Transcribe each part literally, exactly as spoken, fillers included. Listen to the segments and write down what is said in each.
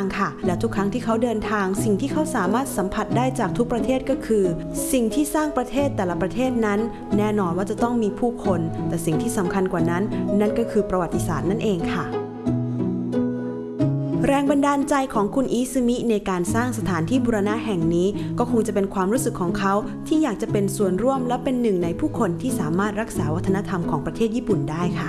างค่ะและทุกครั้งที่เขาเดินทางสิ่งที่เขาสามารถสัมผัสได้จากทุกประเทศก็คือสิ่งที่สร้างประเทศแต่ละประเทศนั้นแน่นอนว่าจะต้องมีผู้คนแต่สิ่งที่สำคัญกว่านั้นนั่นก็คือประวัติศาสตร์นั่นเองค่ะแรงบันดาลใจของคุณอิซึมิในการสร้างสถานที่บูรณะแห่งนี้ก็คงจะเป็นความรู้สึกของเขาที่อยากจะเป็นส่วนร่วมและเป็นหนึ่งในผู้คนที่สามารถรักษาวัฒนธรรมของประเทศญี่ปุ่นได้ค่ะ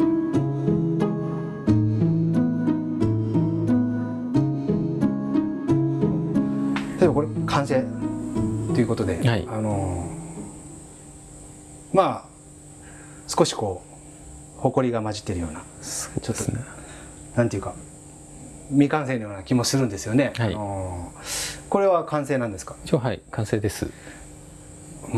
例えばこれ完成ということで、はい、あのまあ少しこう埃が混じってるようなちょっとなんていうか未完成のような気もするんですよね。はい、あのこれは完成なんですか？ 一応はい完成です。 うん、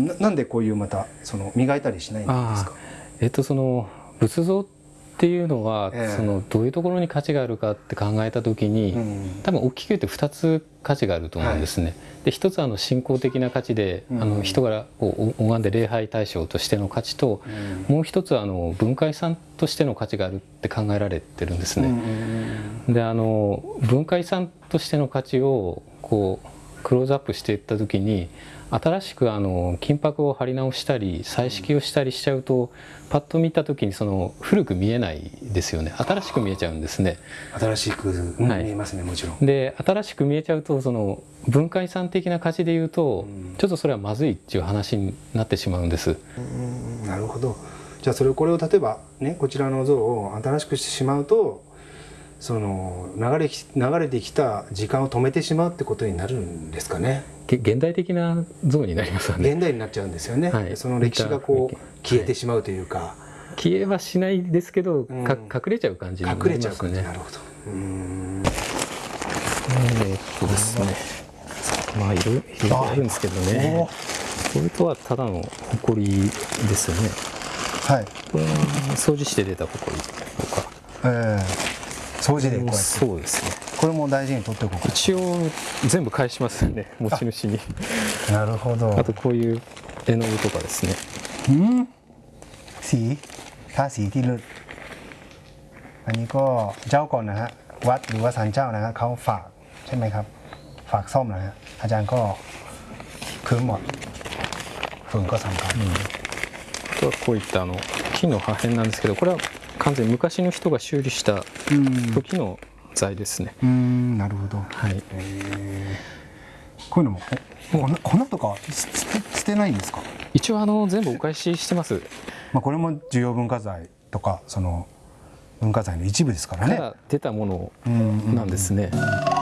なんでこういうまたその磨いたりしないんですか？ えっとその仏像っていうのは、えー、そのどういうところに価値があるかって考えた時に、うん、多分大きく言ってふたつ価値があると思うんですね。はい、でひとつはあの信仰的な価値で、うん、あの人が拝んで礼拝対象としての価値と、うん、もう一つはあの文化遺産としての価値があるって考えられてるんですね。うん、であの文化遺産としての価値をこうクローズアップしていった時に新しくあの金箔を貼り直したり彩色をしたりしちゃうとパッと見た時にその古く見えないですよね。新しく見えちゃうんですね。 新しく見えますね、もちろん。 で新しく見えちゃうとその文化遺産的な価値でいうと、うん、ちょっとそれはまずいっていう話になってしまうんです。 うんなるほど。じゃあそれこれを例えばねこちらの像を新しくしてしまうとその流れ流れてきた時間を止めてしまうってことになるんですかね。 現代的な像になりますよね。 現代になっちゃうんですよね。はい、その歴史がこう消えてしまうというか、はい、 消えはしないですけど、うん、か隠れちゃう感じになりますね。 隠れちゃう感じ。なるほど。うーん。 えー、っとですね。まあいろいろあるんですけどね。これとはただの埃ですよね。はい。これは掃除して出た埃とか。 ええー。掃除でこうやってそうですね。 これも大事に取っておこう。 一応全部返しますよね、持ち主に。 なるほど。 あとこういう絵の具とかですね。 うん。สีทาสีที่ลึกอันนี้ก็เจ้าก่อนนะฮะวัดหรือว่าศาลเจ้านะฮะเขาฝากใช่ไหมครับฝากซ่อมนะฮะอาจารย์ก็คือหมดฝุ่นก็สำคัญ。 あとはこういったあの木の破片なんですけど、これは完全に昔の人が修理した時の材ですね。 うん、なるほど。 はい。 こういうのも粉とか捨てないんですか？ 一応あの全部お返ししてます。 まあこれも重要文化財とかその文化財の一部ですからね。 から出たものなんですね。